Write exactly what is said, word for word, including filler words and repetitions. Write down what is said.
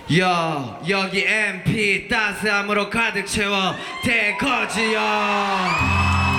여 여기 엠피 따스함으로 가득 채워 된 거지요.